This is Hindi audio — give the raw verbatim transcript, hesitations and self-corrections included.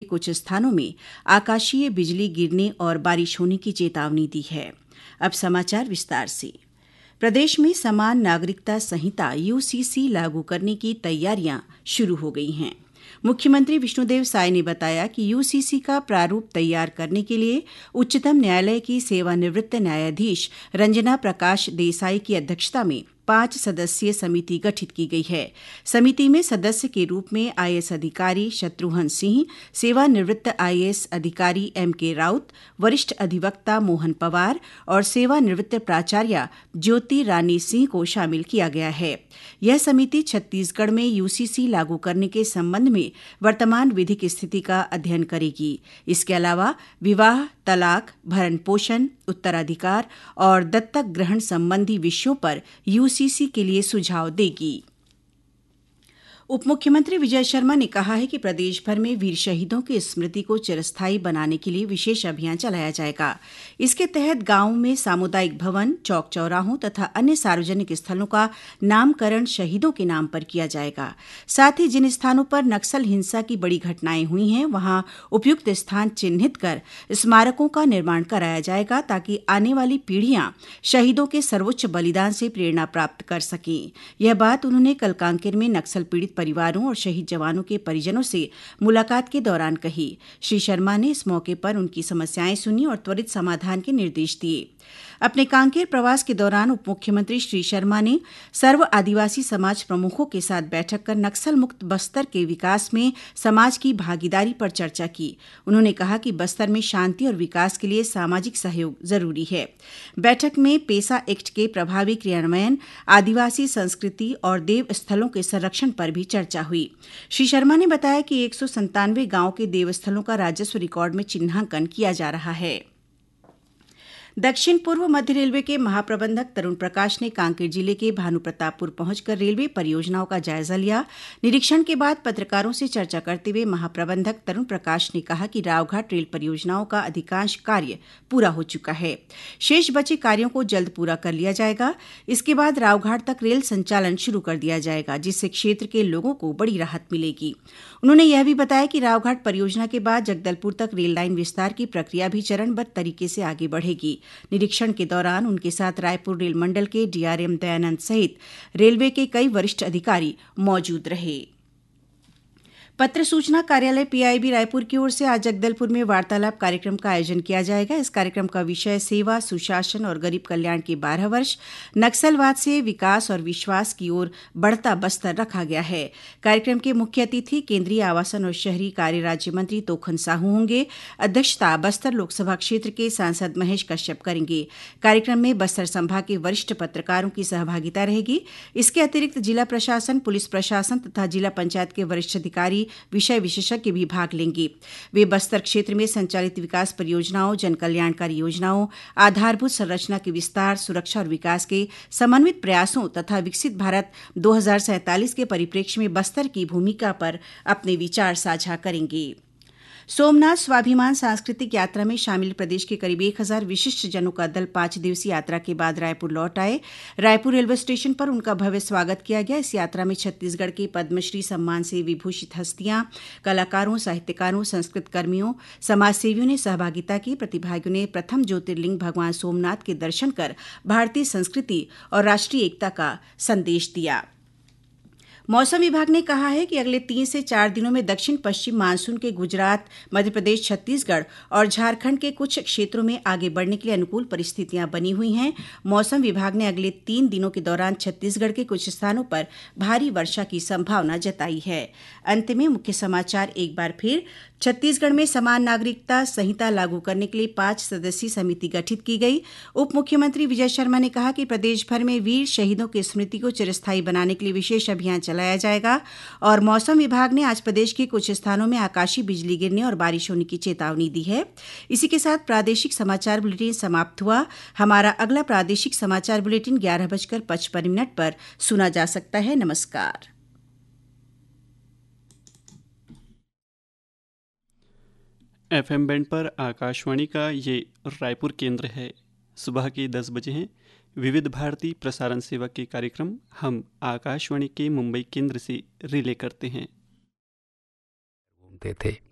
कुछ स्थानों में आकाशीय बिजली गिरने और बारिश होने की चेतावनी दी है। अब समाचार विस्तार से। प्रदेश में समान नागरिकता संहिता यूसीसी लागू करने की तैयारियां शुरू हो गई हैं। मुख्यमंत्री विष्णुदेव साय ने बताया कि यूसीसी का प्रारूप तैयार करने के लिए उच्चतम न्यायालय की सेवानिवृत्त न्यायाधीश रंजना प्रकाश देसाई की अध्यक्षता में पांच सदस्यीय समिति गठित की गई है। समिति में सदस्य के रूप में आईएएस अधिकारी शत्रुघ्न सिंह, सेवानिवृत्त आईएएस अधिकारी एम के राउत, वरिष्ठ अधिवक्ता मोहन पवार और सेवानिवृत्त प्राचार्य ज्योति रानी सिंह को शामिल किया गया है। यह समिति छत्तीसगढ़ में यूसीसी लागू करने के संबंध में वर्तमान विधिक स्थिति का अध्ययन करेगी। इसके अलावा विवाह, तलाक, भरण पोषण, उत्तराधिकार और दत्तक ग्रहण संबंधी विषयों पर यूसीसी के लिए सुझाव देगी। उप मुख्यमंत्री विजय शर्मा ने कहा है कि प्रदेश भर में वीर शहीदों की स्मृति को चिरस्थायी बनाने के लिए विशेष अभियान चलाया जाएगा। इसके तहत गांवों में सामुदायिक भवन, चौक चौराहों तथा अन्य सार्वजनिक स्थलों का नामकरण शहीदों के नाम पर किया जाएगा। साथ ही जिन स्थानों पर नक्सल हिंसा की बड़ी घटनाएं हुई हैं, वहां उपयुक्त स्थान चिन्हित कर स्मारकों का निर्माण कराया जाएगा, ताकि आने वाली पीढ़ियां शहीदों के सर्वोच्च बलिदान से प्रेरणा प्राप्त कर सकें। यह बात उन्होंने कल कांकेर में नक्सल पीड़ित परिवारों और शहीद जवानों के परिजनों से मुलाकात के दौरान कही। श्री शर्मा ने इस मौके पर उनकी समस्याएं सुनी और त्वरित समाधान के निर्देश दिए। अपने कांकेर प्रवास के दौरान उप मुख्यमंत्री श्री शर्मा ने सर्व आदिवासी समाज प्रमुखों के साथ बैठक कर नक्सल मुक्त बस्तर के विकास में समाज की भागीदारी पर चर्चा की। उन्होंने कहा कि बस्तर में शांति और विकास के लिए सामाजिक सहयोग जरूरी है। बैठक में पेसा एक्ट के प्रभावी क्रियान्वयन, आदिवासी संस्कृति और देव स्थलों के संरक्षण पर भी चर्चा हुई। श्री शर्मा ने बताया कि एक सौ संतानवे गांवों के देवस्थलों का राजस्व रिकॉर्ड में चिन्हांकन किया जा रहा है। दक्षिण पूर्व मध्य रेलवे के महाप्रबंधक तरुण प्रकाश ने कांकेर जिले के भानुप्रतापपुर पहुंचकर रेलवे परियोजनाओं का जायजा लिया। निरीक्षण के बाद पत्रकारों से चर्चा करते हुए महाप्रबंधक तरुण प्रकाश ने कहा कि रावघाट रेल परियोजनाओं का अधिकांश कार्य पूरा हो चुका है। शेष बचे कार्यों को जल्द पूरा कर लिया जाएगा। इसके बाद रावघाट तक रेल संचालन शुरू कर दिया जाएगा, जिससे क्षेत्र के लोगों को बड़ी राहत मिलेगी। उन्होंने यह भी बताया कि रावघाट परियोजना के बाद जगदलपुर तक रेल लाइन विस्तार की प्रक्रिया भी चरणबद्ध तरीके से आगे बढ़ेगी। निरीक्षण के दौरान उनके साथ रायपुर रेल मंडल के डीआरएम दयानंद सहित रेलवे के कई वरिष्ठ अधिकारी मौजूद रहे। पत्र सूचना कार्यालय पीआईबी रायपुर की ओर से आज जगदलपुर में वार्तालाप कार्यक्रम का आयोजन किया जाएगा। इस कार्यक्रम का विषय सेवा, सुशासन और गरीब कल्याण के बारह वर्ष, नक्सलवाद से विकास और विश्वास की ओर बढ़ता बस्तर रखा गया है। कार्यक्रम के मुख्य अतिथि केंद्रीय आवासन और शहरी कार्य राज्य मंत्री तोखन साहू होंगे। अध्यक्षता बस्तर लोकसभा क्षेत्र के सांसद महेश कश्यप करेंगे। कार्यक्रम में बस्तर संभाग के वरिष्ठ पत्रकारों की सहभागिता रहेगी। इसके अतिरिक्त जिला प्रशासन, पुलिस प्रशासन तथा जिला पंचायत के वरिष्ठ अधिकारी, विषय विशेषज्ञ भी भाग लेंगे। वे बस्तर क्षेत्र में संचालित विकास परियोजनाओं, जन कल्याणकारी योजनाओं, आधारभूत संरचना के विस्तार, सुरक्षा और विकास के समन्वित प्रयासों तथा विकसित भारत दो हजार सैंतालीस के परिप्रेक्ष्य में बस्तर की भूमिका पर अपने विचार साझा करेंगे। सोमनाथ स्वाभिमान सांस्कृतिक यात्रा में शामिल प्रदेश के करीब एक हजार विशिष्ट जनों का दल पांच दिवसीय यात्रा के बाद रायपुर लौट आए। रायपुर रेलवे स्टेशन पर उनका भव्य स्वागत किया गया। इस यात्रा में छत्तीसगढ़ के पद्मश्री सम्मान से विभूषित हस्तियां, कलाकारों, साहित्यकारों, संस्कृत कर्मियों, समाजसेवियों ने सहभागिता की। प्रतिभागियों ने प्रथम ज्योतिर्लिंग भगवान सोमनाथ के दर्शन कर भारतीय संस्कृति और राष्ट्रीय एकता का संदेश दिया। मौसम विभाग ने कहा है कि अगले तीन से चार दिनों में दक्षिण पश्चिम मानसून के गुजरात, मध्य प्रदेश, छत्तीसगढ़ और झारखंड के कुछ क्षेत्रों में आगे बढ़ने के लिए अनुकूल परिस्थितियां बनी हुई हैं। मौसम विभाग ने अगले तीन दिनों के दौरान छत्तीसगढ़ के कुछ स्थानों पर भारी वर्षा की संभावना जताई है। अंत में मुख्य समाचार एक बार फिर। छत्तीसगढ़ में समान नागरिकता संहिता लागू करने के लिए पांच सदस्यीय समिति गठित की गई। उप मुख्यमंत्री विजय शर्मा ने कहा कि प्रदेश भर में वीर शहीदों की स्मृति को चिरस्थायी बनाने के लिए विशेष अभियान चलाया जाएगा। और मौसम विभाग ने आज प्रदेश के कुछ स्थानों में आकाशीय बिजली गिरने और बारिश होने की चेतावनी दी है। इसी के साथ प्रादेशिक समाचार बुलेटिन समाप्त हुआ। हमारा अगला प्रादेशिक समाचार बुलेटिन ग्यारह बजकर पचपन मिनट पर सुना जा सकता है। नमस्कार। एफएम बैंड पर आकाशवाणी का ये रायपुर केंद्र है। सुबह के दस बजे हैं। विविध भारती प्रसारण सेवा के कार्यक्रम हम आकाशवाणी के मुंबई केंद्र से रिले करते हैं। घूमते थे।